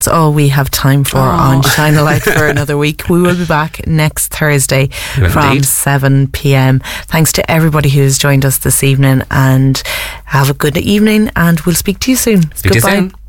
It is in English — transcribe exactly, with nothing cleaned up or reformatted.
That's all we have time for oh. on Shine a Light for another week. We will be back next Thursday Indeed. from seven p.m. Thanks to everybody who's joined us this evening, and have a good evening, and we'll speak to you soon. Speak Goodbye. To you soon.